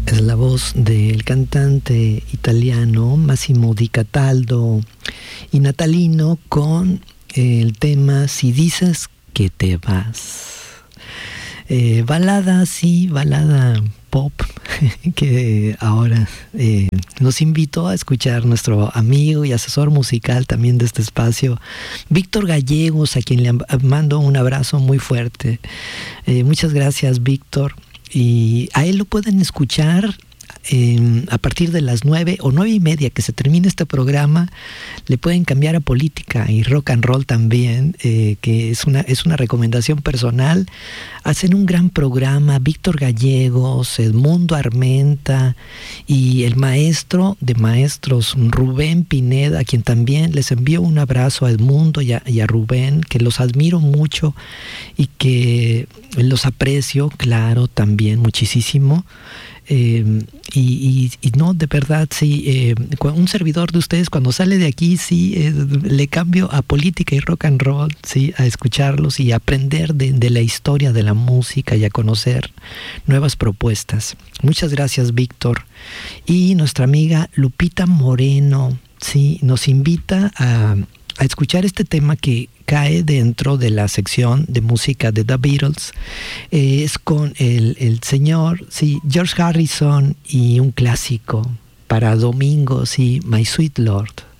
Es la voz del cantante italiano Massimo Di Cataldo y natalino con el tema Si dices que te vas. Balada, sí, balada pop, que ahora nos invitó a escuchar nuestro amigo y asesor musical también de este espacio, Víctor Gallegos, a quien le mando un abrazo muy fuerte. Muchas gracias, Víctor. Y a él lo pueden escuchar a partir de las 9 o 9:30 que se termine este programa. Le pueden cambiar a política y rock and roll también, que es una recomendación personal. Hacen un gran programa, Víctor Gallegos, Edmundo Armenta y el maestro de maestros Rubén Pineda, a quien también les envío un abrazo a Edmundo y a Rubén, que los admiro mucho y que los aprecio, claro, también muchísimo. Y no, de verdad, sí, un servidor de ustedes cuando sale de aquí, sí, le cambio a política y rock and roll, sí, a escucharlos y a aprender de la historia de la música y a conocer nuevas propuestas. Muchas gracias, Víctor. Y nuestra amiga Lupita Moreno, sí, nos invita a escuchar este tema que cae dentro de la sección de música de The Beatles. Es con el señor, sí, George Harrison, y un clásico para domingo, sí, My Sweet Lord.